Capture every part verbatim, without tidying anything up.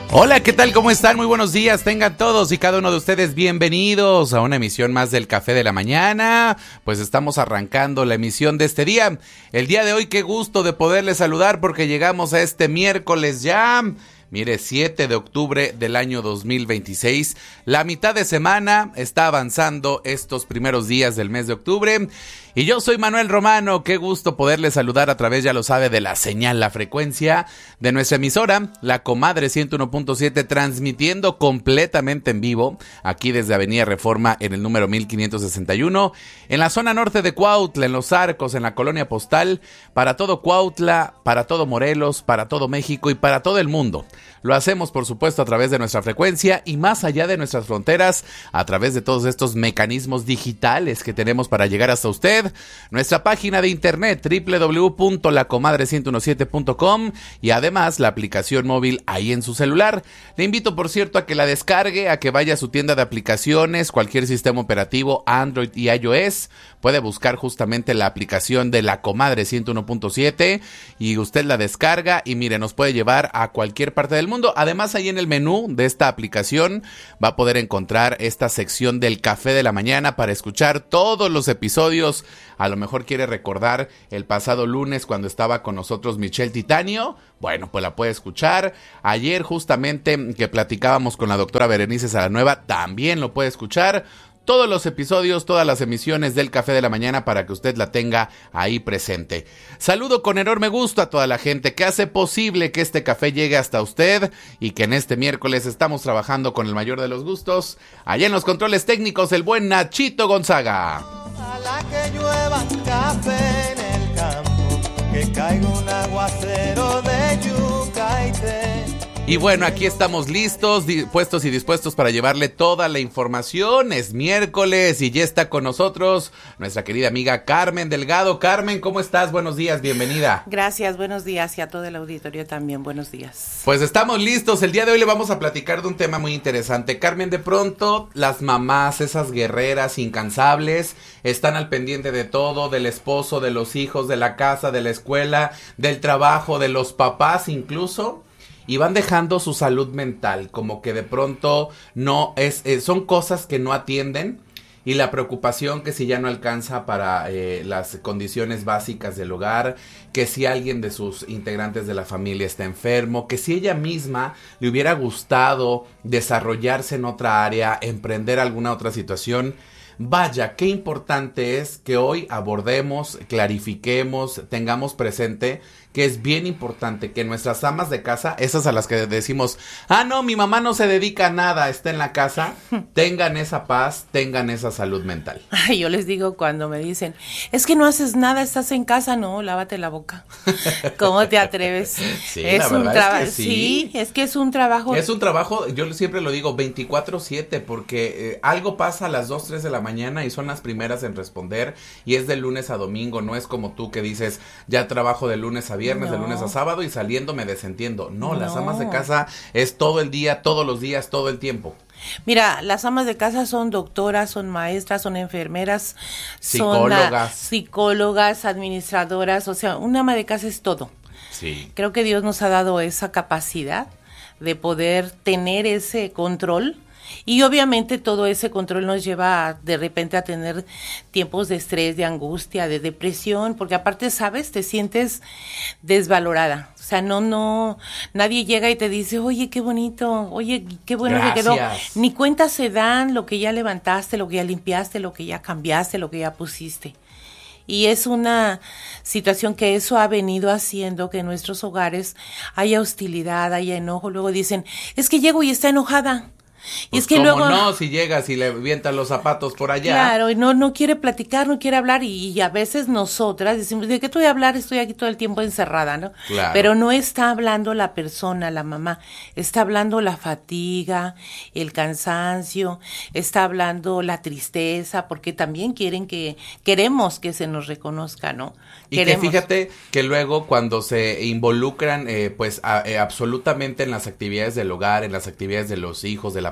Hola, ¿qué tal? ¿Cómo están? Muy buenos días. Tengan todos y cada uno de ustedes bienvenidos a una emisión más del Café de la Mañana. Pues estamos arrancando la emisión de este día. El día de hoy, qué gusto de poderles saludar porque llegamos a este miércoles ya. Mire, siete de octubre del año dos mil veintiséis, la mitad de semana está avanzando estos primeros días del mes de octubre. Y yo soy Manuel Romano, qué gusto poderles saludar a través, ya lo sabe, de la señal, la frecuencia de nuestra emisora, La Comadre ciento uno punto siete, transmitiendo completamente en vivo, aquí desde Avenida Reforma en el número mil quinientos sesenta y uno, en la zona norte de Cuautla, en Los Arcos, en la Colonia Postal, para todo Cuautla, para todo Morelos, para todo México y para todo el mundo. Lo hacemos, por supuesto, a través de nuestra frecuencia y más allá de nuestras fronteras, a través de todos estos mecanismos digitales que tenemos para llegar hasta usted. Nuestra página de internet doble u doble u doble u punto la comadre ciento diecisiete punto com y además la aplicación móvil ahí en su celular. Le invito, por cierto, a que la descargue, a que vaya a su tienda de aplicaciones, cualquier sistema operativo, Android y iOS. Puede buscar justamente la aplicación de La Comadre ciento uno punto siete y usted la descarga y mire, nos puede llevar a cualquier parte del mundo. Además, ahí en el menú de esta aplicación va a poder encontrar esta sección del Café de la Mañana para escuchar todos los episodios. A lo mejor quiere recordar el pasado lunes cuando estaba con nosotros Michelle Titanio. Bueno, pues la puede escuchar. Ayer justamente que platicábamos con la doctora Berenice Salanueva, también lo puede escuchar. Todos los episodios, todas las emisiones del Café de la Mañana para que usted la tenga ahí presente. Saludo con enorme gusto a toda la gente que hace posible que este café llegue hasta usted y que en este miércoles estamos trabajando con el mayor de los gustos. Allá en los controles técnicos, el buen Nachito Gonzaga. Ojalá que llueva café en el campo, que caiga un aguacero de yuca y té. Y bueno, aquí estamos listos, puestos y dispuestos para llevarle toda la información. Es miércoles y ya está con nosotros nuestra querida amiga Carmen Delgado. Carmen, ¿cómo estás? Buenos días, bienvenida. Gracias, buenos días y a todo el auditorio también, buenos días. Pues estamos listos, el día de hoy le vamos a platicar de un tema muy interesante. Carmen, de pronto las mamás, esas guerreras incansables, están al pendiente de todo, del esposo, de los hijos, de la casa, de la escuela, del trabajo, de los papás incluso. Y van dejando su salud mental, como que de pronto no es, eh, son cosas que no atienden y la preocupación que si ya no alcanza para eh, las condiciones básicas del hogar, que si alguien de sus integrantes de la familia está enfermo, que si ella misma le hubiera gustado desarrollarse en otra área, emprender alguna otra situación. Vaya, qué importante es que hoy abordemos, clarifiquemos, tengamos presente que es bien importante que nuestras amas de casa, esas a las que decimos, ah no, mi mamá no se dedica a nada, está en la casa, tengan esa paz, tengan esa salud mental. Ay, yo les digo cuando me dicen, es que no haces nada, estás en casa, no, lávate la boca. ¿Cómo te atreves? Sí, es la un verdad traba- es que sí. sí, es que es un trabajo. Es un trabajo, yo siempre lo digo, veinticuatro siete, porque eh, algo pasa a las dos, tres de la mañana y son las primeras en responder y es de lunes a domingo, no es como tú que dices, ya trabajo de lunes a viernes, no. de lunes a sábado y saliendo me desentiendo. No, no, las amas de casa es todo el día, todos los días, todo el tiempo. Mira, las amas de casa son doctoras, son maestras, son enfermeras, psicólogas, son, uh, psicólogas, administradoras, o sea, una ama de casa es todo. Sí. Creo que Dios nos ha dado esa capacidad de poder tener ese control. Y obviamente todo ese control nos lleva a, de repente a tener tiempos de estrés, de angustia, de depresión, porque aparte, ¿sabes? Te sientes desvalorada. O sea, no, no, nadie llega y te dice, oye, qué bonito, oye, qué bueno que quedó. Ni cuenta se dan lo que ya levantaste, lo que ya limpiaste, lo que ya cambiaste, lo que ya pusiste. Y es una situación que eso ha venido haciendo que en nuestros hogares haya hostilidad, haya enojo. Luego dicen, es que llego y está enojada. Y pues es que cómo luego no, si llegas y le avientas los zapatos por allá. Claro, y no, no quiere platicar, no quiere hablar, y, y a veces nosotras decimos, ¿de qué te voy a hablar? Estoy aquí todo el tiempo encerrada, ¿no? Claro. Pero no está hablando la persona, la mamá, está hablando la fatiga, el cansancio, está hablando la tristeza, porque también quieren que, queremos que se nos reconozca, ¿no? Y Queremos. que fíjate que luego cuando se involucran eh, pues a, eh, absolutamente en las actividades del hogar, en las actividades de los hijos, de la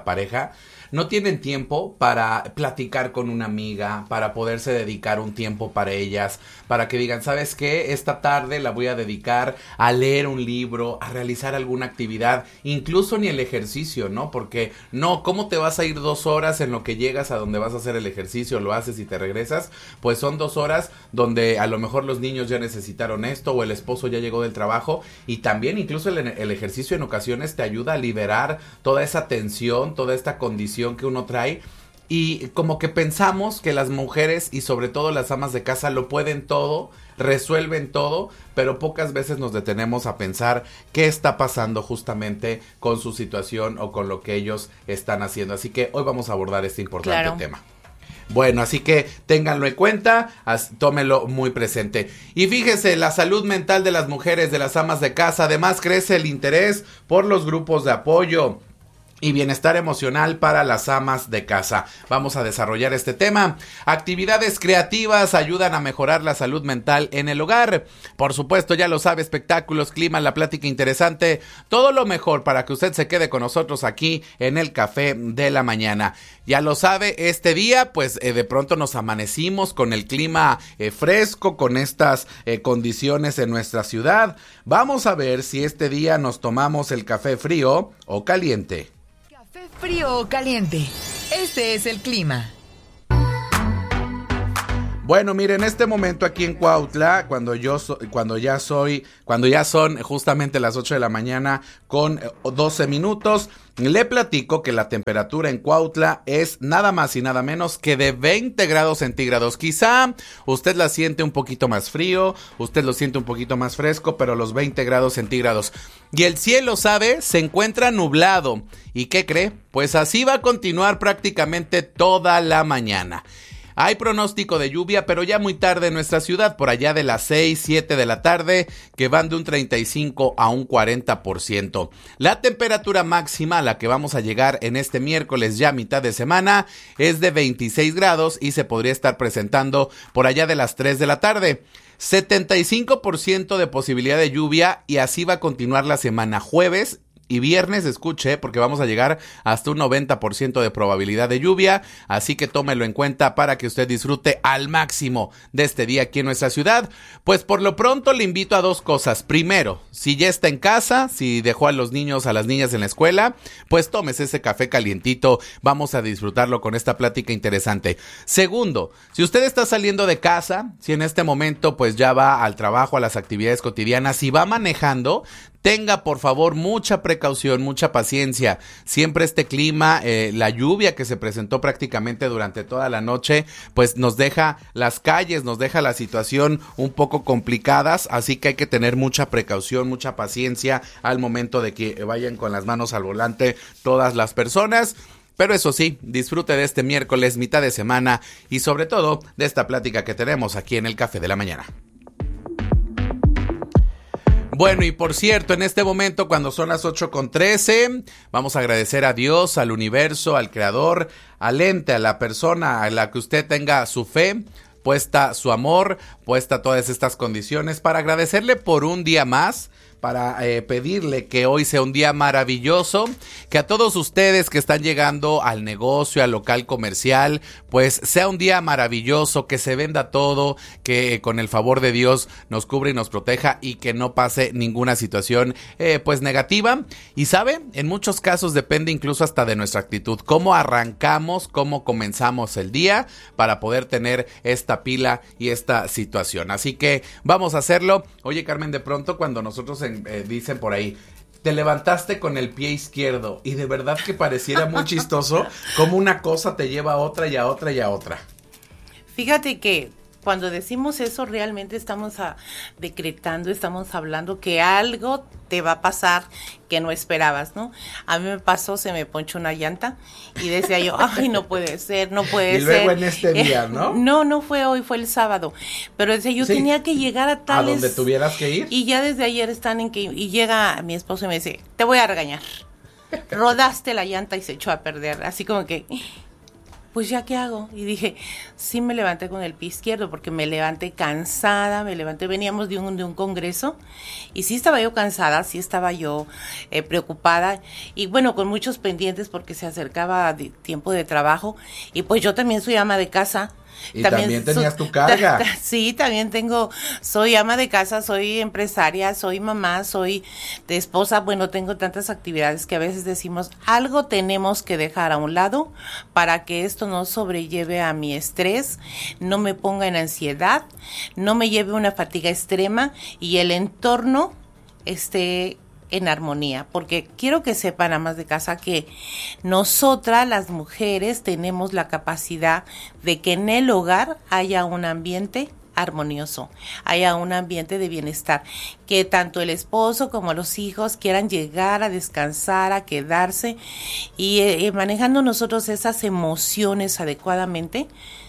la pareja, no tienen tiempo para platicar con una amiga, para poderse dedicar un tiempo para ellas, para que digan, ¿sabes qué? Esta tarde la voy a dedicar a leer un libro, a realizar alguna actividad, incluso ni el ejercicio, ¿no? Porque no, ¿cómo te vas a ir dos horas en lo que llegas a donde vas a hacer el ejercicio, lo haces y te regresas? Pues son dos horas donde a lo mejor los niños ya necesitaron esto o el esposo ya llegó del trabajo, y también incluso el, el ejercicio en ocasiones te ayuda a liberar toda esa tensión, toda esta condición que uno trae, y como que pensamos que las mujeres y sobre todo las amas de casa lo pueden todo, resuelven todo, pero pocas veces nos detenemos a pensar qué está pasando justamente con su situación o con lo que ellos están haciendo. Así que hoy vamos a abordar este importante Claro. tema. Bueno, así que ténganlo en cuenta, as, tómenlo muy presente. Y fíjese, la salud mental de las mujeres, de las amas de casa, además crece el interés por los grupos de apoyo y bienestar emocional para las amas de casa. Vamos a desarrollar este tema. Actividades creativas ayudan a mejorar la salud mental en el hogar. Por supuesto, ya lo sabe, espectáculos, clima, la plática interesante, todo lo mejor para que usted se quede con nosotros aquí en el Café de la Mañana. Ya lo sabe, este día pues eh, de pronto nos amanecimos con el clima eh, fresco, con estas eh, condiciones en nuestra ciudad. Vamos a ver si este día nos tomamos el café frío o caliente. Café frío o caliente. Este es el clima. Bueno, miren, en este momento aquí en Cuautla, cuando yo so, cuando ya soy, cuando ya son justamente las ocho de la mañana con doce minutos, le platico que la temperatura en Cuautla es nada más y nada menos que de veinte grados centígrados. Quizá usted la siente un poquito más frío, usted lo siente un poquito más fresco, pero los veinte grados centígrados. Y el cielo, ¿sabe? Se encuentra nublado. ¿Y qué cree? Pues así va a continuar prácticamente toda la mañana. Hay pronóstico de lluvia, pero ya muy tarde en nuestra ciudad, por allá de las seis, siete de la tarde, que van de un treinta y cinco a un cuarenta por ciento. La temperatura máxima a la que vamos a llegar en este miércoles, ya mitad de semana, es de veintiséis grados y se podría estar presentando por allá de las tres de la tarde. setenta y cinco por ciento de posibilidad de lluvia, y así va a continuar la semana. Jueves y viernes, escuche, porque vamos a llegar hasta un noventa por ciento de probabilidad de lluvia, así que tómelo en cuenta para que usted disfrute al máximo de este día aquí en nuestra ciudad. Pues por lo pronto le invito a dos cosas. Primero, si ya está en casa, si dejó a los niños, a las niñas en la escuela, pues tómese ese café calientito, vamos a disfrutarlo con esta plática interesante. Segundo, si usted está saliendo de casa, si en este momento pues ya va al trabajo, a las actividades cotidianas, si va manejando, tenga por favor mucha precaución, mucha paciencia. Siempre este clima, eh, la lluvia que se presentó prácticamente durante toda la noche, pues nos deja las calles, nos deja la situación un poco complicadas, así que hay que tener mucha precaución, mucha paciencia al momento de que vayan con las manos al volante todas las personas. Pero eso sí, disfrute de este miércoles, mitad de semana, y sobre todo de esta plática que tenemos aquí en el Café de la Mañana. Bueno, y por cierto, en este momento, cuando son las ocho con trece, vamos a agradecer a Dios, al universo, al creador, al ente, a la persona a la que usted tenga su fe, puesta su amor, puesta todas estas condiciones, para agradecerle por un día más, para eh, pedirle que hoy sea un día maravilloso, que a todos ustedes que están llegando al negocio, al local comercial, pues sea un día maravilloso, que se venda todo, que eh, con el favor de Dios nos cubra y nos proteja, y que no pase ninguna situación eh, pues negativa. Y sabe, en muchos casos depende incluso hasta de nuestra actitud, cómo arrancamos, cómo comenzamos el día para poder tener esta pila y esta situación. Así que vamos a hacerlo. Oye, Carmen, de pronto cuando nosotros en Eh, dicen por ahí, te levantaste con el pie izquierdo, y de verdad que pareciera muy chistoso como una cosa te lleva a otra y a otra y a otra. Fíjate que cuando decimos eso realmente estamos a, decretando, estamos hablando que algo te va a pasar que no esperabas, ¿no? A mí me pasó, se me ponchó una llanta y decía yo, ay, no puede ser, no puede ser. Y luego en este día, ¿no? No, no fue hoy, fue el sábado. Pero decía, yo sí, tenía que llegar a tales... a donde tuvieras que ir. Y ya desde ayer están en que... Y llega mi esposo y me dice, te voy a regañar. Rodaste la llanta y se echó a perder. Así como que... pues ya qué hago. Y dije, sí me levanté con el pie izquierdo porque me levanté cansada, me levanté, veníamos de un, de un congreso y sí estaba yo cansada, sí estaba yo eh, preocupada y bueno, con muchos pendientes porque se acercaba de, tiempo de trabajo y pues yo también soy ama de casa. Y también, también tenías su, tu carga. Ta, ta, sí, también tengo, soy ama de casa, soy empresaria, soy mamá, soy de esposa, bueno, tengo tantas actividades que a veces decimos, algo tenemos que dejar a un lado para que esto no sobrelleve a mi estrés, no me ponga en ansiedad, no me lleve a una fatiga extrema y el entorno esté en armonía, porque quiero que sepan, amas de casa, que nosotras las mujeres tenemos la capacidad de que en el hogar haya un ambiente armonioso, haya un ambiente de bienestar, que tanto el esposo como los hijos quieran llegar a descansar, a quedarse y eh, manejando nosotros esas emociones adecuadamente,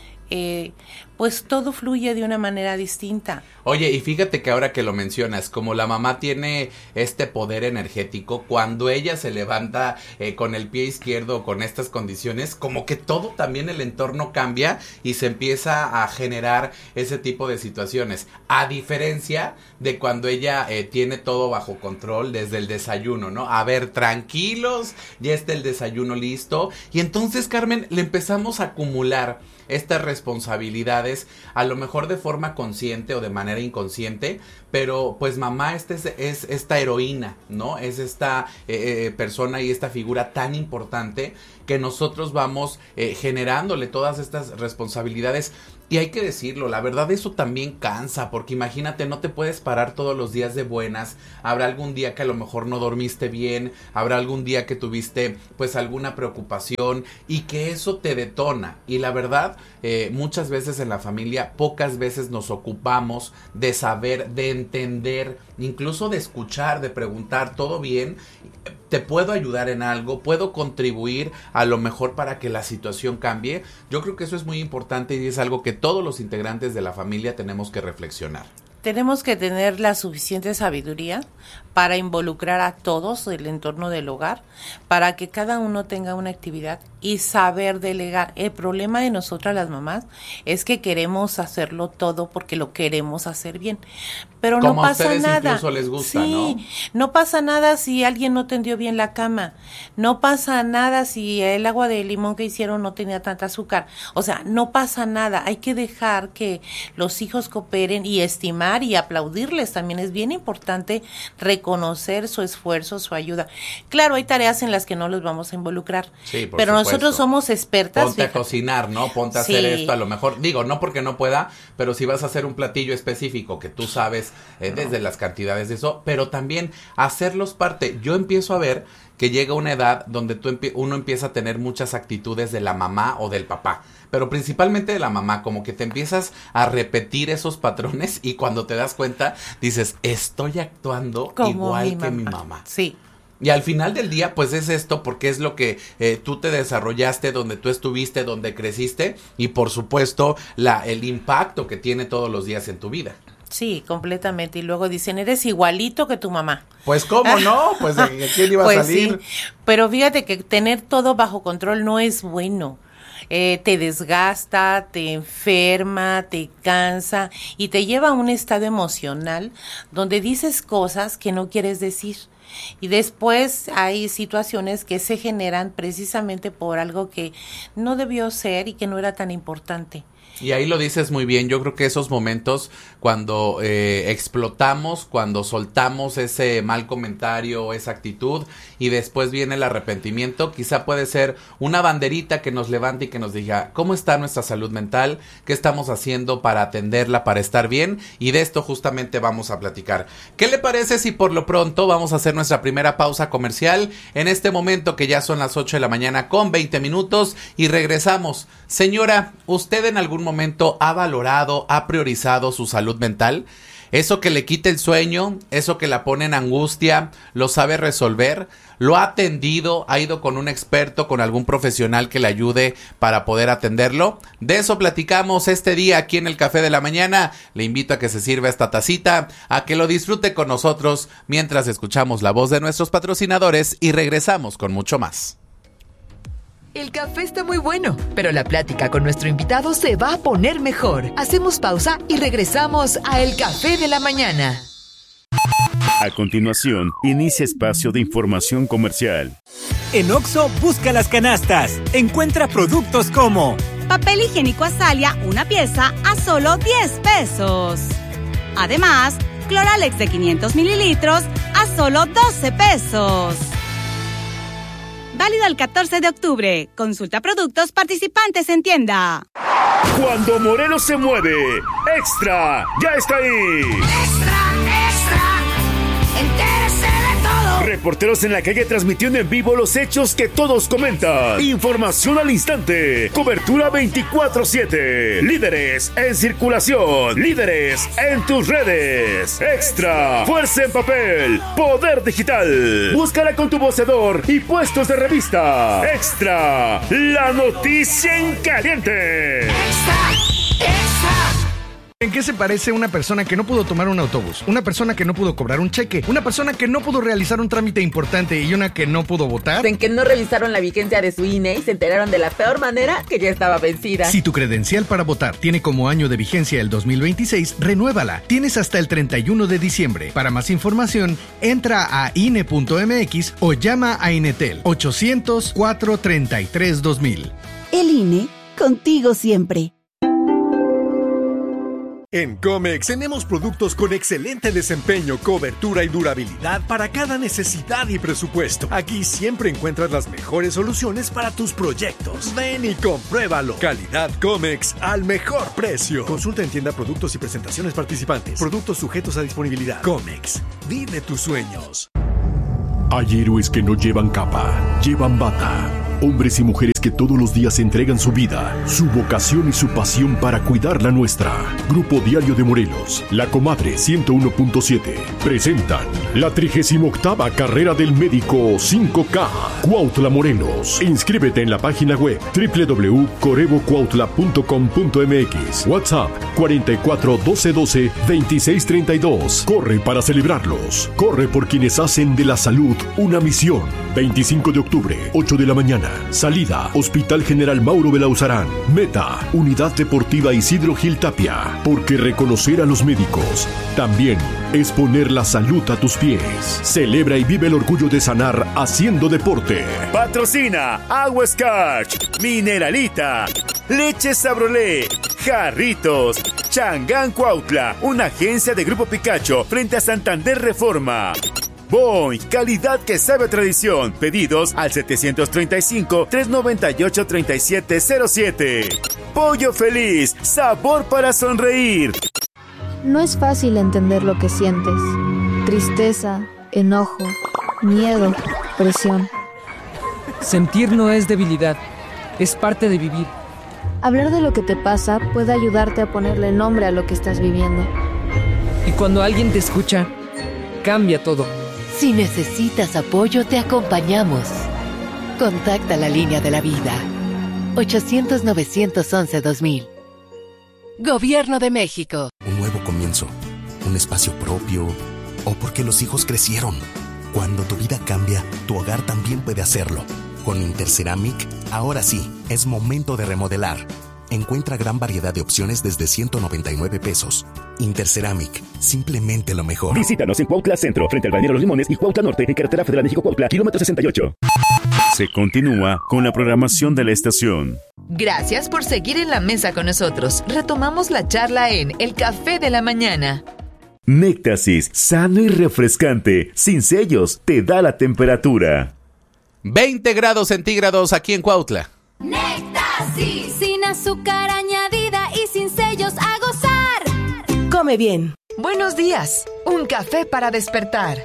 eh, pues todo fluye de una manera distinta. Oye, y fíjate que ahora que lo mencionas, como la mamá tiene este poder energético, cuando ella se levanta eh, con el pie izquierdo, con estas condiciones, como que todo también el entorno cambia y se empieza a generar ese tipo de situaciones. A diferencia de cuando ella eh, tiene todo bajo control desde el desayuno, ¿no? A ver, tranquilos, ya está el desayuno listo. Y entonces, Carmen, le empezamos a acumular estas responsabilidades, a lo mejor de forma consciente o de manera inconsciente, pero pues mamá este es, es esta heroína, ¿no? Es esta eh, persona y esta figura tan importante que nosotros vamos eh, generándole todas estas responsabilidades. Y hay que decirlo, la verdad eso también cansa, porque imagínate, no te puedes parar todos los días de buenas, habrá algún día que a lo mejor no dormiste bien, habrá algún día que tuviste pues alguna preocupación y que eso te detona. Y la verdad, eh, muchas veces en la familia, pocas veces nos ocupamos de saber, de entender, incluso de escuchar, de preguntar, ¿todo bien? ¿Te puedo ayudar en algo? ¿Puedo contribuir a lo mejor para que la situación cambie? Yo creo que eso es muy importante y es algo que todos los integrantes de la familia tenemos que reflexionar. Tenemos que tener la suficiente sabiduría para involucrar a todos el entorno del hogar, para que cada uno tenga una actividad y saber delegar. El problema de nosotras las mamás es que queremos hacerlo todo porque lo queremos hacer bien, pero Como no pasa a ustedes nada. Incluso les gusta, sí, ¿no? No pasa nada si alguien no tendió bien la cama, no pasa nada si el agua de limón que hicieron no tenía tanta azúcar, o sea, no pasa nada. Hay que dejar que los hijos cooperen y estimar y aplaudirles. También es bien importante reconocer su esfuerzo, su ayuda. Claro, hay tareas en las que no los vamos a involucrar, sí, por pero supuesto. Nosotros somos expertas. Ponte fíjate. a cocinar, ¿no? Ponte a sí. hacer esto, a lo mejor, digo, no porque no pueda, pero si vas a hacer un platillo específico que tú sabes eh, no. desde las cantidades de eso, pero también hacerlos parte. Yo empiezo a ver que llega una edad donde tú empie- uno empieza a tener muchas actitudes de la mamá o del papá, pero principalmente de la mamá, como que te empiezas a repetir esos patrones y cuando te das cuenta dices, estoy actuando Como igual mi que mi mamá. Sí. Y al final del día, pues es esto, porque es lo que eh, tú te desarrollaste, donde tú estuviste, donde creciste, y por supuesto, la el impacto que tiene todos los días en tu vida. Sí, completamente. Y luego dicen, eres igualito que tu mamá. Pues, ¿cómo no? Pues, ¿de quién iba pues a salir? Sí. Pero fíjate que tener todo bajo control no es bueno. Eh, te desgasta, te enferma, te cansa y te lleva a un estado emocional donde dices cosas que no quieres decir. Y después hay situaciones que se generan precisamente por algo que no debió ser y que no era tan importante. Y ahí lo dices muy bien. Yo creo que esos momentos cuando eh, explotamos, cuando soltamos ese mal comentario o esa actitud y después viene el arrepentimiento, quizá puede ser una banderita que nos levante y que nos diga cómo está nuestra salud mental, qué estamos haciendo para atenderla, para estar bien, y de esto justamente vamos a platicar. ¿Qué le parece si por lo pronto vamos a hacer nuestra primera pausa comercial en este momento que ya son las ocho de la mañana con veinte minutos y regresamos? Señora, ¿usted en algún momento ha valorado, ha priorizado su salud mental? Eso que le quita el sueño, eso que la pone en angustia, ¿lo sabe resolver? ¿Lo ha atendido? ¿Ha ido con un experto, con algún profesional que le ayude para poder atenderlo? De eso platicamos este día aquí en el Café de la Mañana. Le invito a que se sirva esta tacita, a que lo disfrute con nosotros mientras escuchamos la voz de nuestros patrocinadores y regresamos con mucho más. El café está muy bueno, pero la plática con nuestro invitado se va a poner mejor. Hacemos pausa y regresamos a El Café de la Mañana. A continuación, inicia espacio de información comercial. En Oxxo, busca las canastas. Encuentra productos como papel higiénico Azalia, una pieza a solo diez pesos. Además, Cloralex de quinientos mililitros a solo doce pesos. Válido el catorce de octubre. Consulta productos participantes en tienda. Cuando Morelos se mueve, Extra ya está ahí. Extra, extra, entérese de todo. Reporteros en la calle transmitiendo en vivo los hechos que todos comentan. Información al instante. Cobertura veinticuatro siete. Líderes en circulación. Líderes en tus redes. Extra. Fuerza en papel. Poder digital. Búscala con tu voceador y puestos de revista. Extra. La noticia en caliente. Extra, extra. ¿En qué se parece una persona que no pudo tomar un autobús? Una persona que no pudo cobrar un cheque, una persona que no pudo realizar un trámite importante y una que no pudo votar. En que no revisaron la vigencia de su I N E y se enteraron de la peor manera que ya estaba vencida. Si tu credencial para votar tiene como año de vigencia el dos mil veintiséis, renuévala. Tienes hasta el treinta y uno de diciembre. Para más información, entra a I N E punto M X o llama a Inetel ochocientos, cuatrocientos treinta y tres, dos mil. El I N E, contigo siempre. En Comex tenemos productos con excelente desempeño, cobertura y durabilidad para cada necesidad y presupuesto. Aquí siempre encuentras las mejores soluciones para tus proyectos. Ven y compruébalo. Calidad Comex al mejor precio. Consulta en tienda productos y presentaciones participantes. Productos sujetos a disponibilidad. Comex, vive tus sueños. Hay héroes que no llevan capa, llevan bata. Hombres y mujeres que todos los días entregan su vida, su vocación y su pasión para cuidar la nuestra. Grupo Diario de Morelos, La Comadre ciento uno punto siete, presentan la trigésima octava Carrera del Médico cinco K, Cuautla, Morelos. Inscríbete en la página web doble u doble u doble u punto corebo cuautla punto com punto m x. WhatsApp cuarenta y cuatro, doce, doce, veintiséis, treinta y dos. Corre para celebrarlos. Corre por quienes hacen de la salud una misión. veinticinco de octubre, ocho de la mañana. Salida, Hospital General Mauro Belauzarán. Meta, Unidad Deportiva Isidro Gil Tapia. Porque reconocer a los médicos también es poner la salud a tus pies. Celebra y vive el orgullo de sanar haciendo deporte. Patrocina Agua Scotch, Mineralita, Leche Sabrolé, Jarritos, Changán Cuautla, una agencia de Grupo Picacho frente a Santander Reforma. Boing, calidad que sabe a tradición. Pedidos al setecientos treinta y cinco, trescientos noventa y ocho, treinta y siete cero siete. Pollo Feliz, sabor para sonreír. No es fácil entender lo que sientes. Tristeza, enojo, miedo, presión. Sentir no es debilidad, es parte de vivir. Hablar de lo que te pasa puede ayudarte a ponerle nombre a lo que estás viviendo. Y cuando alguien te escucha, cambia todo. Si necesitas apoyo, te acompañamos. Contacta la línea de la vida. ochocientos, novecientos once, dos mil. Gobierno de México. Un nuevo comienzo, un espacio propio, o porque los hijos crecieron. Cuando tu vida cambia, tu hogar también puede hacerlo. Con Interceramic, ahora sí, es momento de remodelar. Encuentra gran variedad de opciones desde ciento noventa y nueve pesos. Interceramic, simplemente lo mejor. Visítanos en Cuautla Centro, frente al Balneario Los Limones, y Cuautla Norte, en Carretera Federal México-Cuautla, kilómetro sesenta y ocho. Se continúa con la programación de la estación. Gracias por seguir en la mesa con nosotros. Retomamos la charla en El Café de la Mañana. Néctasis, sano y refrescante, sin sellos, te da la temperatura. veinte grados centígrados aquí en Cuautla. Néctasis, sin azúcar añadida y sin sellos, a gozar. Come bien. Buenos días. Un café para despertar.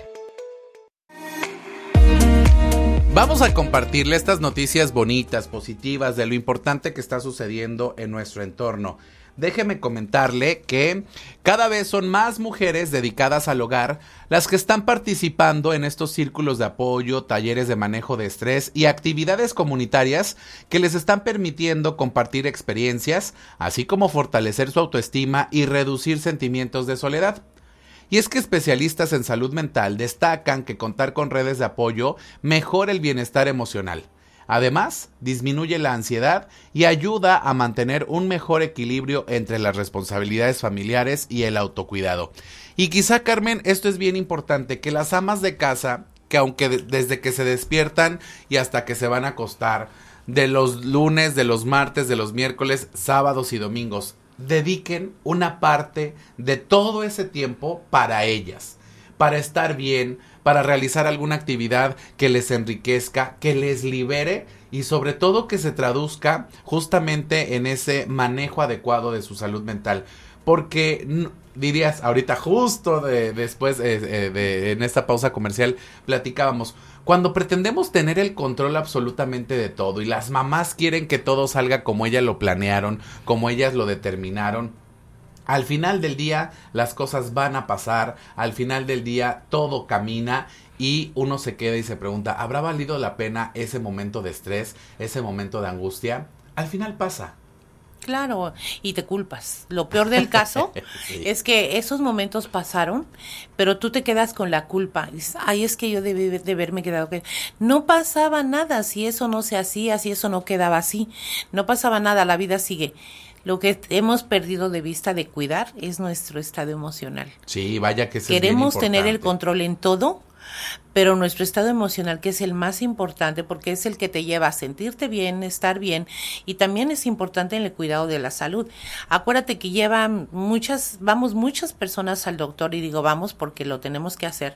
Vamos a compartirle estas noticias bonitas, positivas, de lo importante que está sucediendo en nuestro entorno. Déjeme comentarle que cada vez son más mujeres dedicadas al hogar las que están participando en estos círculos de apoyo, talleres de manejo de estrés y actividades comunitarias que les están permitiendo compartir experiencias, así como fortalecer su autoestima y reducir sentimientos de soledad. Y es que especialistas en salud mental destacan que contar con redes de apoyo mejora el bienestar emocional. Además, disminuye la ansiedad y ayuda a mantener un mejor equilibrio entre las responsabilidades familiares y el autocuidado. Y quizá, Carmen, esto es bien importante, que las amas de casa, que aunque de- desde que se despiertan y hasta que se van a acostar, de los lunes, de los martes, de los miércoles, sábados y domingos, dediquen una parte de todo ese tiempo para ellas, para estar bien, para realizar alguna actividad que les enriquezca, que les libere y sobre todo que se traduzca justamente en ese manejo adecuado de su salud mental. Porque n- dirías, ahorita justo de, después eh, eh, de, en esta pausa comercial platicábamos, cuando pretendemos tener el control absolutamente de todo y las mamás quieren que todo salga como ellas lo planearon, como ellas lo determinaron, al final del día las cosas van a pasar, al final del día todo camina y uno se queda y se pregunta, ¿habrá valido la pena ese momento de estrés, ese momento de angustia? Al final pasa. Claro, y te culpas. Lo peor del caso Sí. es que esos momentos pasaron, pero tú te quedas con la culpa. Dices, ay, es que yo debí de haberme quedado. que-". No pasaba nada si eso no se hacía, si eso no quedaba así. No pasaba nada, la vida sigue. Lo que hemos perdido de vista de cuidar es nuestro estado emocional. Sí, vaya que ese es bien Queremos tener el importante. control en todo, pero nuestro estado emocional, que es el más importante porque es el que te lleva a sentirte bien, estar bien, y también es importante en el cuidado de la salud. Acuérdate que llevan muchas, vamos muchas personas al doctor, y digo vamos porque lo tenemos que hacer,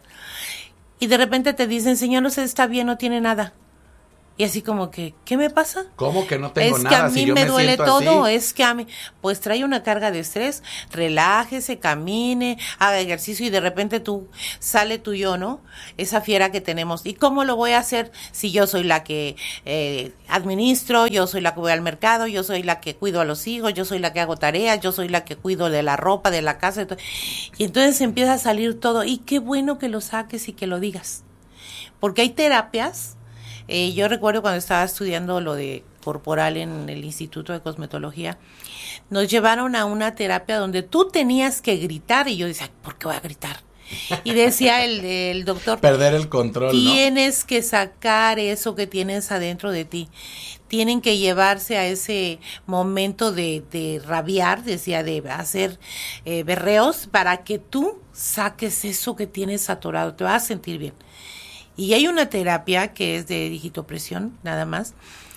y de repente te dicen, señor, usted está bien, no tiene nada. Y así como que, ¿qué me pasa? ¿Cómo que no tengo es nada? que a mí si yo me, me duele siento todo, así? es que a mí, pues trae una carga de estrés, relájese, camine, haga ejercicio y de repente tú, sale tu yo, ¿no? Esa fiera que tenemos. ¿Y cómo lo voy a hacer si yo soy la que eh, administro, yo soy la que voy al mercado, yo soy la que cuido a los hijos, yo soy la que hago tareas, yo soy la que cuido de la ropa, de la casa? de y entonces empieza a salir todo y qué bueno que lo saques y que lo digas. Porque hay terapias. Eh, yo recuerdo cuando estaba estudiando lo de corporal en el Instituto de Cosmetología, nos llevaron a una terapia donde tú tenías que gritar y yo decía, ¿por qué voy a gritar? Y decía el, el doctor, Perder el control, ¿no? tienes que sacar eso que tienes adentro de ti. Tienen que llevarse a ese momento de, de rabiar, decía, de hacer eh, berreos para que tú saques eso que tienes atorado. Te vas a sentir bien. Y hay una terapia que es de digitopresión, nada más.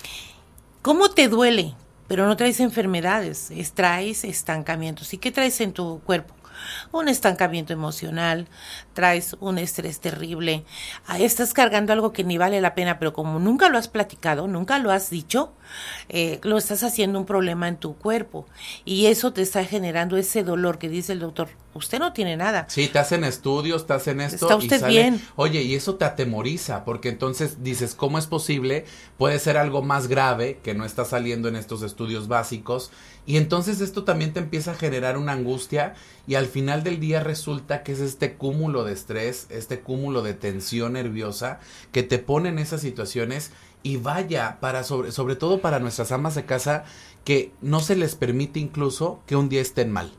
¿Cómo te duele? Pero no traes enfermedades, es, traes estancamientos. ¿Y qué traes en tu cuerpo? Un estancamiento emocional, traes un estrés terrible, ah, estás cargando algo que ni vale la pena, pero como nunca lo has platicado, nunca lo has dicho, eh, lo estás haciendo un problema en tu cuerpo y eso te está generando ese dolor que dice el doctor, usted no tiene nada. Sí, te hacen estudios, te hacen esto. Está usted y sale, bien. Oye, y eso te atemoriza, porque entonces dices, ¿cómo es posible? Puede ser algo más grave que no está saliendo en estos estudios básicos. Y entonces esto también te empieza a generar una angustia y al final del día resulta que es este cúmulo de estrés, este cúmulo de tensión nerviosa que te pone en esas situaciones. Y vaya, para sobre, sobre todo para nuestras amas de casa, que no se les permite incluso que un día estén mal.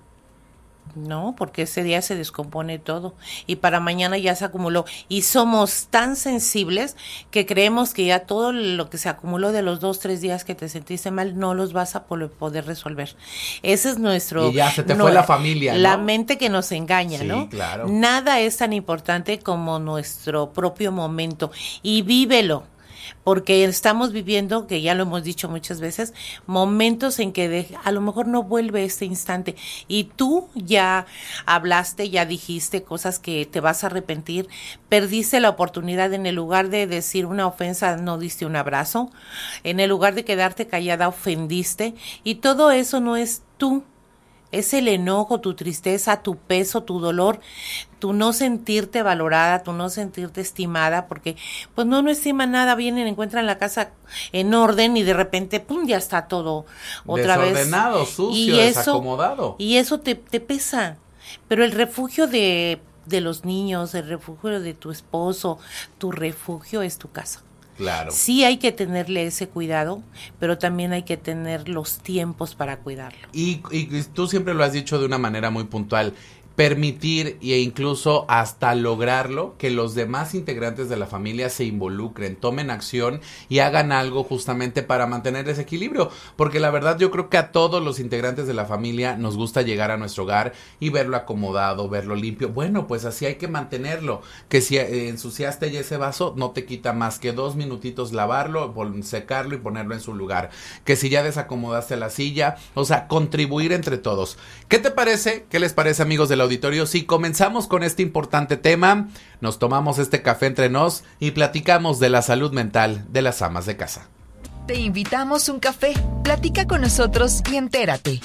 No, porque ese día se descompone todo y para mañana ya se acumuló y somos tan sensibles que creemos que ya todo lo que se acumuló de los dos, tres días que te sentiste mal no los vas a poder resolver. Ese es nuestro... Y ya se te no, fue la familia, ¿no? La mente que nos engaña, Sí, ¿no? claro. Nada es tan importante como nuestro propio momento y vívelo. Porque estamos viviendo, que ya lo hemos dicho muchas veces, momentos en que de, a lo mejor no vuelve este instante y tú ya hablaste, ya dijiste cosas que te vas a arrepentir, perdiste la oportunidad en el lugar de decir una ofensa, no diste un abrazo, en el lugar de quedarte callada, ofendiste y todo eso no es tú. Es el enojo, tu tristeza, tu peso, tu dolor, tu no sentirte valorada, tu no sentirte estimada, porque pues no, no estima nada, vienen, encuentran la casa en orden y de repente, pum, ya está todo otra vez. Desordenado, sucio, y eso, desacomodado. Y eso te, te pesa, pero el refugio de, de los niños, el refugio de tu esposo, tu refugio es tu casa. Claro. Sí hay que tenerle ese cuidado, pero también hay que tener los tiempos para cuidarlo. Y, y tú siempre lo has dicho de una manera muy puntual. permitir e incluso hasta lograrlo que los demás integrantes de la familia se involucren, tomen acción y hagan algo justamente para mantener ese equilibrio, porque la verdad yo creo que a todos los integrantes de la familia nos gusta llegar a nuestro hogar y verlo acomodado, verlo limpio. Bueno, pues así hay que mantenerlo, que si eh, ensuciaste ya ese vaso, no te quita más que dos minutitos lavarlo, secarlo y ponerlo en su lugar, que si ya desacomodaste la silla, o sea, contribuir entre todos. ¿Qué te parece? ¿Qué les parece, amigos del auditorio? Si comenzamos con este importante tema, nos tomamos este café entre nos y platicamos de la salud mental de las amas de casa. Te invitamos un café, platica con nosotros y entérate.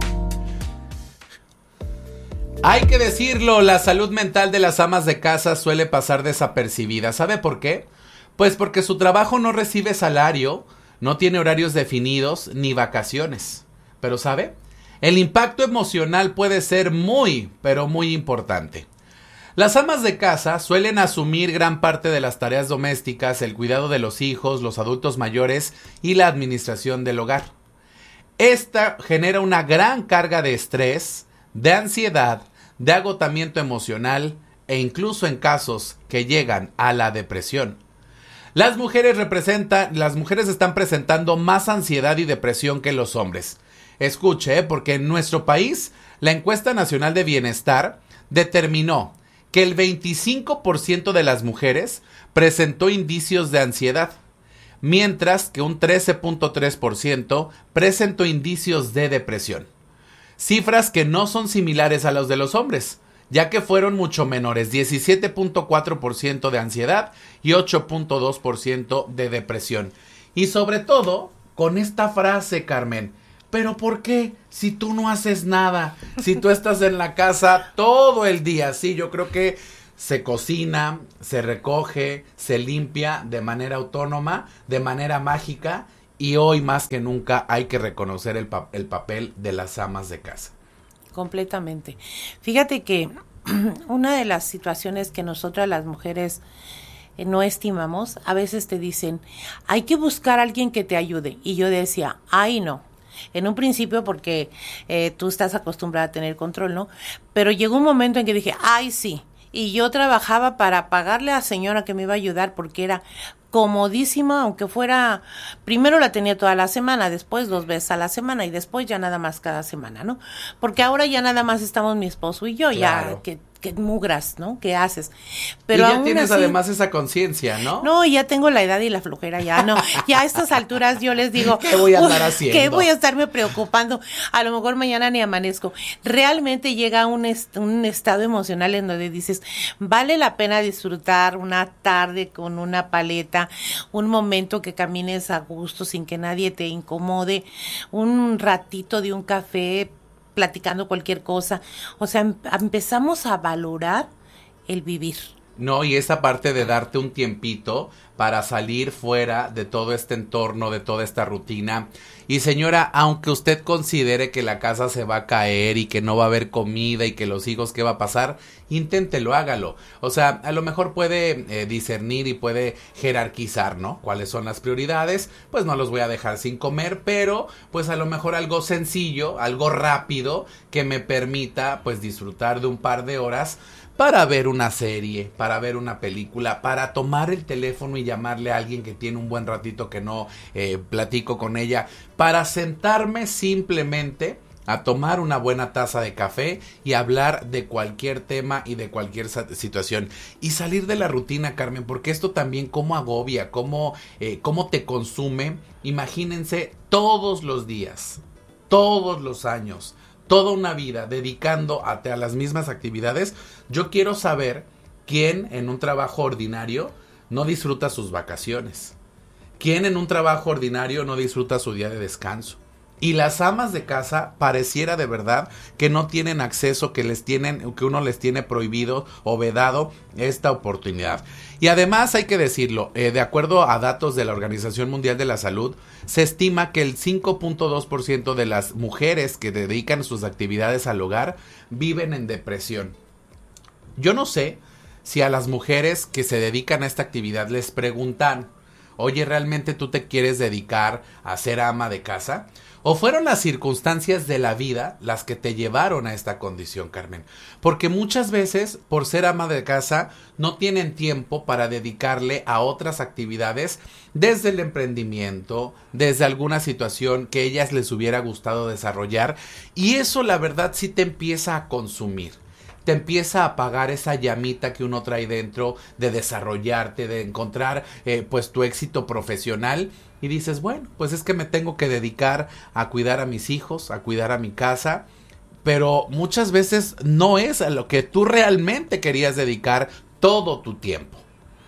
Hay que decirlo, la salud mental de las amas de casa suele pasar desapercibida. ¿Sabe por qué? Pues porque su trabajo no recibe salario, no tiene horarios definidos ni vacaciones. Pero ¿sabe? El impacto emocional puede ser muy, pero muy importante. Las amas de casa suelen asumir gran parte de las tareas domésticas, el cuidado de los hijos, los adultos mayores y la administración del hogar. Esta genera una gran carga de estrés, de ansiedad, de agotamiento emocional e incluso en casos que llegan a la depresión. Las mujeres representan, las mujeres están presentando más ansiedad y depresión que los hombres. Escuche, ¿eh? Porque en nuestro país la encuesta nacional de bienestar determinó que el veinticinco por ciento de las mujeres presentó indicios de ansiedad, mientras que un trece punto tres por ciento presentó indicios de depresión. Cifras que no son similares a los de los hombres, ya que fueron mucho menores, diecisiete punto cuatro por ciento de ansiedad y ocho punto dos por ciento de depresión. Y sobre todo, con esta frase, Carmen, ¿pero por qué? Si tú no haces nada, si tú estás en la casa todo el día. Sí, yo creo que se cocina, se recoge, se limpia de manera autónoma, de manera mágica, y hoy más que nunca hay que reconocer el, pa- el papel de las amas de casa. Completamente. Fíjate que una de las situaciones que nosotras las mujeres eh, no estimamos, a veces te dicen, hay que buscar a alguien que te ayude. Y yo decía, ay no. En un principio porque eh, tú estás acostumbrada a tener control, ¿no? Pero llegó un momento en que dije, ay sí. Y yo trabajaba para pagarle a la señora que me iba a ayudar porque era comodísima, aunque fuera, primero la tenía toda la semana, después dos veces a la semana y después ya nada más cada semana, ¿no? Porque ahora ya nada más estamos mi esposo y yo, claro. ya que, que mugras, ¿no? ¿Qué haces? Pero y ya aún tienes así, además esa conciencia, ¿no? No, ya tengo la edad y la flojera, ya no, ya a estas alturas yo les digo, ¿qué voy a andar haciendo? ¿Qué voy a estarme preocupando? A lo mejor mañana ni amanezco. Realmente llega un, est- un estado emocional en donde dices, vale la pena disfrutar una tarde con una paleta, un momento que camines a gusto sin que nadie te incomode, un ratito de un café platicando cualquier cosa. O sea, em- empezamos a valorar el vivir. No, y esa parte de darte un tiempito para salir fuera de todo este entorno, de toda esta rutina. Y señora, aunque usted considere que la casa se va a caer y que no va a haber comida y que los hijos, ¿qué va a pasar? Inténtelo, hágalo. O sea, a lo mejor puede eh, discernir y puede jerarquizar, ¿no? ¿Cuáles son las prioridades? Pues no los voy a dejar sin comer, pero pues a lo mejor algo sencillo, algo rápido que me permita pues disfrutar de un par de horas para ver una serie, para ver una película, para tomar el teléfono y llamarle a alguien que tiene un buen ratito que no eh, platico con ella, para sentarme simplemente a tomar una buena taza de café y hablar de cualquier tema y de cualquier situación y salir de la rutina, Carmen, porque esto también cómo agobia, cómo, eh, cómo te consume. Imagínense todos los días, todos los años, toda una vida dedicando a, a las mismas actividades. Yo quiero saber quién en un trabajo ordinario no disfruta sus vacaciones, quién en un trabajo ordinario no disfruta su día de descanso. Y las amas de casa pareciera de verdad que no tienen acceso, que les tienen, que uno les tiene prohibido o vedado esta oportunidad. Y además hay que decirlo, eh, de acuerdo a datos de la Organización Mundial de la Salud, se estima que el cinco punto dos por ciento de las mujeres que dedican sus actividades al hogar viven en depresión. Yo no sé si a las mujeres que se dedican a esta actividad les preguntan, Oye, ¿realmente tú te quieres dedicar a ser ama de casa? ¿O fueron las circunstancias de la vida las que te llevaron a esta condición, Carmen? Porque muchas veces, por ser ama de casa, no tienen tiempo para dedicarle a otras actividades desde el emprendimiento, desde alguna situación que ellas les hubiera gustado desarrollar. Y eso, la verdad, sí te empieza a consumir. Te empieza a apagar esa llamita que uno trae dentro de desarrollarte, de encontrar eh, pues tu éxito profesional y dices, bueno, pues es que me tengo que dedicar a cuidar a mis hijos, a cuidar a mi casa, pero muchas veces no es a lo que tú realmente querías dedicar todo tu tiempo.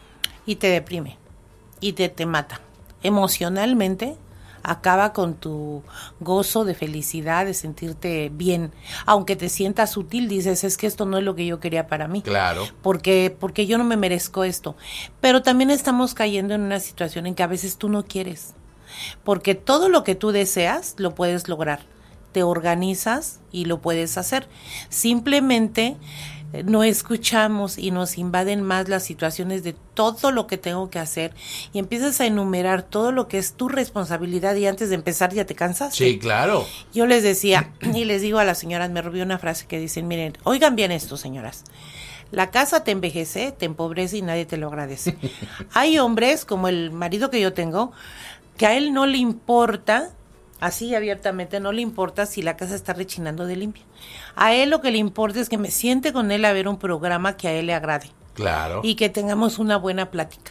Y te deprime, y te, te mata. Emocionalmente acaba con tu gozo de felicidad, de sentirte bien. Aunque te sientas útil, dices, es que esto no es lo que yo quería para mí. Claro. Porque, porque yo no me merezco esto. Pero también estamos cayendo en una situación en que a veces tú no quieres. Porque todo lo que tú deseas, lo puedes lograr. Te organizas y lo puedes hacer. Simplemente no escuchamos y nos invaden más las situaciones de todo lo que tengo que hacer y empiezas a enumerar todo lo que es tu responsabilidad y antes de empezar ya te cansaste. Sí, claro. Yo les decía y les digo a las señoras, me robé una frase que dicen, miren, oigan bien esto, señoras. La casa te envejece, te empobrece y nadie te lo agradece. Hay hombres, como el marido que yo tengo, que a él no le importa, así abiertamente, no le importa si la casa está rechinando de limpia. A él lo que le importa es que me siente con él a ver un programa que a él le agrade. Claro. Y que tengamos una buena plática.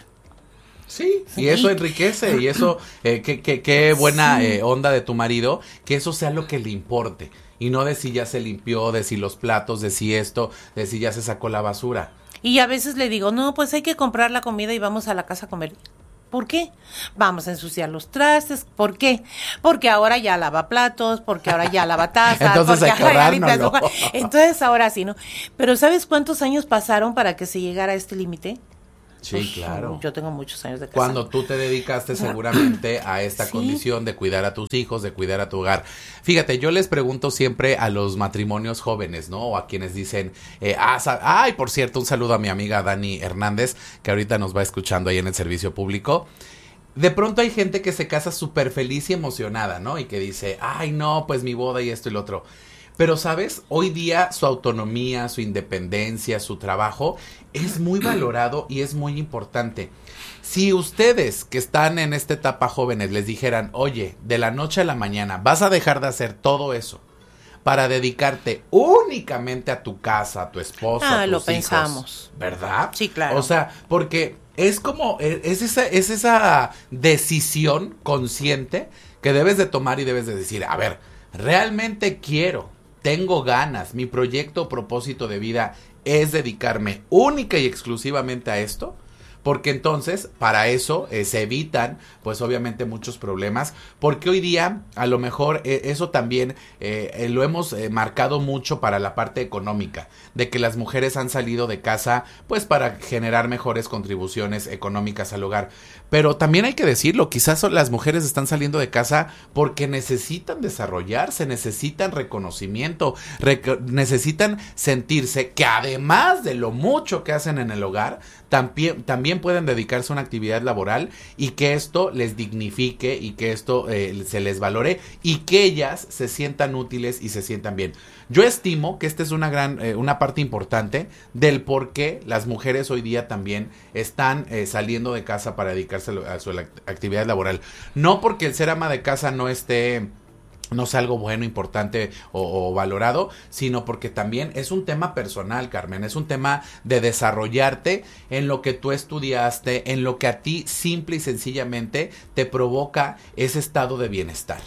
Sí, y eso enriquece, y eso, eh, qué qué qué buena eh, onda de tu marido, que eso sea lo que le importe, y no de si ya se limpió, de si los platos, de si esto, de si ya se sacó la basura. Y a veces le digo, no, pues hay que comprar la comida y vamos a la casa a comer. ¿Por qué? Vamos a ensuciar los trastes. ¿Por qué? Porque ahora ya lava platos, porque ahora ya lava tazas. Entonces porque hay que ahorrárnoslo. Entonces ahora sí, ¿no? Pero ¿sabes cuántos años pasaron para que se llegara a este límite? Sí, Uf, claro. Yo tengo muchos años de casa. Cuando tú te dedicaste seguramente a esta Sí. condición de cuidar a tus hijos, de cuidar a tu hogar. Fíjate, yo les pregunto siempre a los matrimonios jóvenes, ¿no? O a quienes dicen, eh, ah, sa- ay, por cierto, un saludo a mi amiga Dani Hernández, que ahorita nos va escuchando ahí en el servicio público. De pronto hay gente que se casa súper feliz y emocionada, ¿no? Y que dice, ay, no, pues mi boda y esto y lo otro. Pero, ¿sabes? Hoy día su autonomía, su independencia, su trabajo es muy valorado y es muy importante. Si ustedes que están en esta etapa jóvenes les dijeran, oye, de la noche a la mañana vas a dejar de hacer todo eso para dedicarte únicamente a tu casa, a tu esposo, Ah, a tus lo hijos, pensamos. ¿verdad? Sí, claro. O sea, porque es como, es esa, es esa decisión consciente que debes de tomar y debes de decir, a ver, realmente quiero, tengo ganas, mi proyecto o propósito de vida es dedicarme única y exclusivamente a esto. Porque entonces, para eso, eh, se evitan, pues obviamente muchos problemas, porque hoy día, a lo mejor, eh, eso también eh, eh, lo hemos eh, marcado mucho para la parte económica, de que las mujeres han salido de casa, pues para generar mejores contribuciones económicas al hogar. Pero también hay que decirlo, quizás las mujeres están saliendo de casa porque necesitan desarrollarse, necesitan reconocimiento, rec- necesitan sentirse que además de lo mucho que hacen en el hogar, también, también pueden dedicarse a una actividad laboral y que esto les dignifique y que esto eh, se les valore y que ellas se sientan útiles y se sientan bien. Yo estimo que esta es una gran, eh, una parte importante del por qué las mujeres hoy día también están eh, saliendo de casa para dedicarse a su actividad laboral. No porque el ser ama de casa no esté... no sea algo bueno, importante o, o valorado, sino porque también es un tema personal, Carmen, es un tema de desarrollarte en lo que tú estudiaste, en lo que a ti simple y sencillamente te provoca ese estado de bienestar.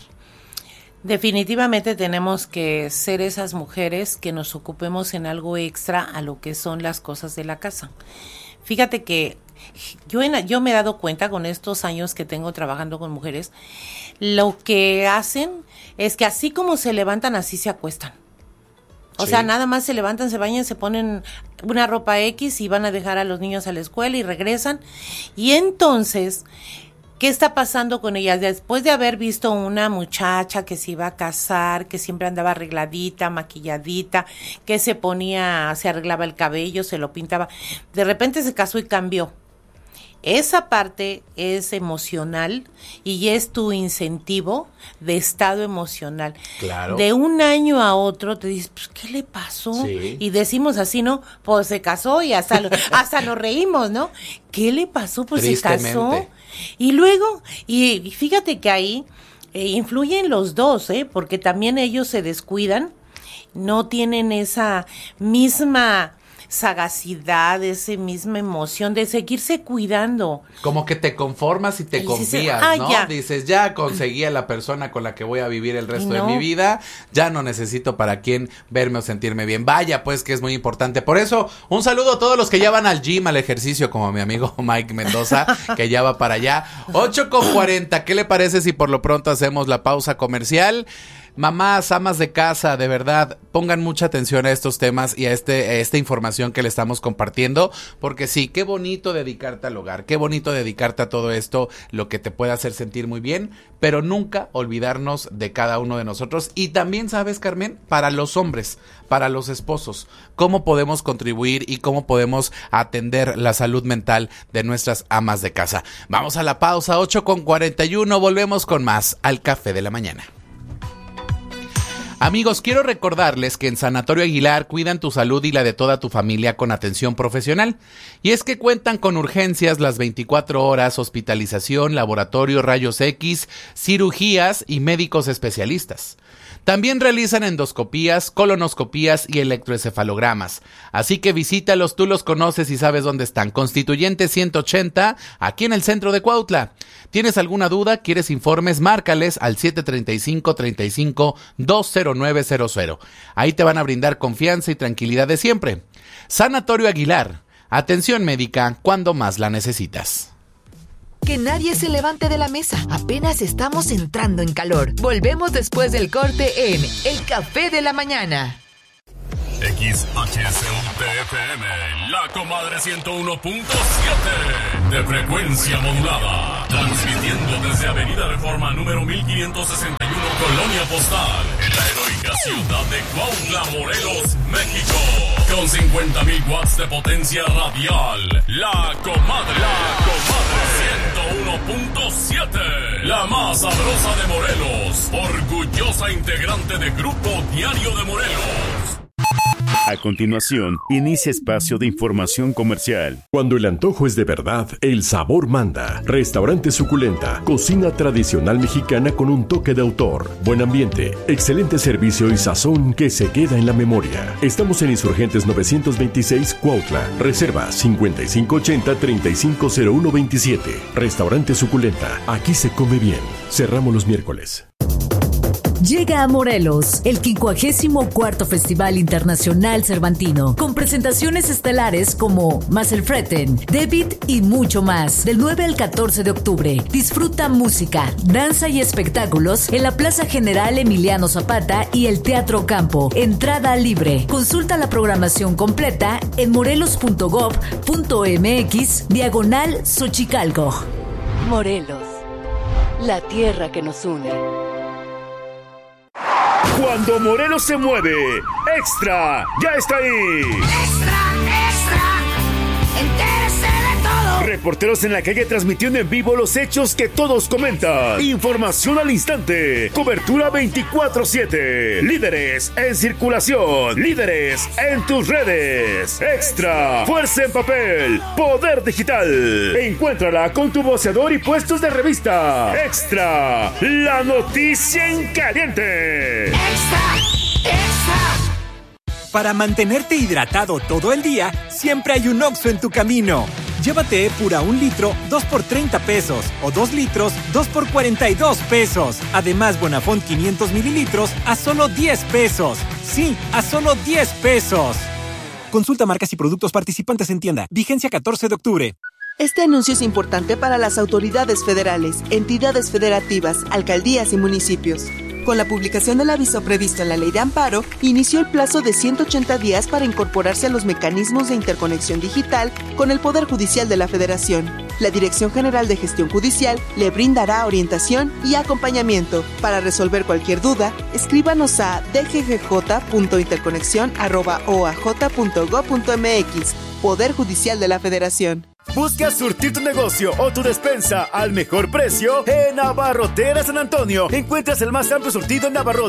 Definitivamente tenemos que ser esas mujeres que nos ocupemos en algo extra a lo que son las cosas de la casa. Fíjate que yo, en, yo me he dado cuenta con estos años que tengo trabajando con mujeres, lo que hacen es que así como se levantan, así se acuestan. O Sí. sea, nada más se levantan, se bañan, se ponen una ropa X y van a dejar a los niños a la escuela y regresan. Y entonces, ¿qué está pasando con ellas? Después de haber visto una muchacha que se iba a casar, que siempre andaba arregladita, maquilladita, que se ponía, se arreglaba el cabello, se lo pintaba, de repente se casó y cambió. esa parte es emocional y es tu incentivo de estado emocional. Claro. De un año a otro te dices, pues, ¿qué le pasó? Sí. Y decimos así, ¿no? Pues se casó y hasta, lo, hasta nos reímos, ¿no? ¿Qué le pasó? Pues se casó. Y luego, y, y fíjate que ahí eh, influyen los dos, ¿eh? Porque también ellos se descuidan, no tienen esa misma sagacidad, esa misma emoción de seguirse cuidando. Como que te conformas y te Y confías, dices, ah, ¿no? ya. Dices, ya conseguí a la persona con la que voy a vivir el resto No. de mi vida, ya no necesito para quién verme o sentirme bien. Vaya, pues que es muy importante. Por eso, un saludo a todos los que ya van al gym, al ejercicio, como mi amigo Mike Mendoza, que ya va para allá. ocho con cuarenta, ¿qué le parece si por lo pronto hacemos la pausa comercial? Mamás, amas de casa, de verdad, pongan mucha atención a estos temas y a, este, a esta información que le estamos compartiendo, porque sí, qué bonito dedicarte al hogar, qué bonito dedicarte a todo esto, lo que te puede hacer sentir muy bien, pero nunca olvidarnos de cada uno de nosotros. Y también, ¿sabes, Carmen? Para los hombres, para los esposos, cómo podemos contribuir y cómo podemos atender la salud mental de nuestras amas de casa. Vamos a la pausa, ocho con cuarenta y uno, volvemos con más al Café de la Mañana. Amigos, quiero recordarles que en Sanatorio Aguilar cuidan tu salud y la de toda tu familia con atención profesional. Y es que cuentan con urgencias las veinticuatro horas, hospitalización, laboratorio, rayos X, cirugías y médicos especialistas. También realizan endoscopías, colonoscopías y electroencefalogramas. Así que visítalos, tú los conoces y sabes dónde están. Constituyente ciento ochenta, aquí en el centro de Cuautla. ¿Tienes alguna duda? ¿Quieres informes? Márcales al siete treinta y cinco, treinta y cinco, dos cero nueve cero cero. Ahí te van a brindar confianza y tranquilidad de siempre. Sanatorio Aguilar. Atención médica cuando más la necesitas. Que nadie se levante de la mesa. Apenas estamos entrando en calor. Volvemos después del corte en El Café de la Mañana. X H S U T F M, La Comadre ciento uno punto siete de frecuencia modulada, transmitiendo desde Avenida Reforma número mil quinientos sesenta y uno, Colonia Postal, en la heroica ciudad de Cuautla, Morelos, México, con cincuenta mil watts de potencia radial. La Comadre, La Comadre ciento uno punto siete, la más sabrosa de Morelos, orgullosa integrante de Grupo Diario de Morelos. A continuación, inicia espacio de información comercial. Cuando el antojo es de verdad, el sabor manda. Restaurante Suculenta, cocina tradicional mexicana con un toque de autor. Buen ambiente, excelente servicio y sazón que se queda en la memoria. Estamos en Insurgentes novecientos veintiséis, Cuautla. Reserva cincuenta y cinco ochenta, treinta y cinco cero uno veintisiete. Restaurante Suculenta, aquí se come bien. Cerramos los miércoles. Llega a Morelos el quincuagésimo cuarto Festival Internacional Cervantino, con presentaciones estelares como Maselfreten, David y mucho más. Del nueve al catorce de octubre, disfruta música, danza y espectáculos en la Plaza General Emiliano Zapata y el Teatro Campo. Entrada libre. Consulta la programación completa en morelos punto gob punto mx diagonal Xochicalco. Morelos, la tierra que nos une. Cuando Morelos se mueve, Extra ya está ahí. Extra, extra, entérese de todo. Reporteros en la calle transmitiendo en vivo los hechos que todos comentan. Información al instante. Cobertura veinticuatro siete. Líderes en circulación. Líderes en tus redes. Extra. Fuerza en papel. Poder digital. Encuéntrala con tu voceador y puestos de revista. Extra. La noticia en caliente. Extra, extra. Para mantenerte hidratado todo el día, siempre hay un Oxxo en tu camino. Llévate Epura un litro, dos por treinta pesos. O dos litros, dos por cuarenta y dos pesos. Además, Bonafont quinientos mililitros a solo diez pesos. Sí, a solo diez pesos. Consulta marcas y productos participantes en tienda. Vigencia catorce de octubre. Este anuncio es importante para las autoridades federales, entidades federativas, alcaldías y municipios. Con la publicación del aviso previsto en la Ley de Amparo, inició el plazo de ciento ochenta días para incorporarse a los mecanismos de interconexión digital con el Poder Judicial de la Federación. La Dirección General de Gestión Judicial le brindará orientación y acompañamiento. Para resolver cualquier duda, escríbanos a d g g j punto interconexión arroba o a j punto gob punto m x. Poder Judicial de la Federación. Busca surtir tu negocio o tu despensa al mejor precio en Abarrotera San Antonio. Encuentras el más amplio surtido en abarrotes,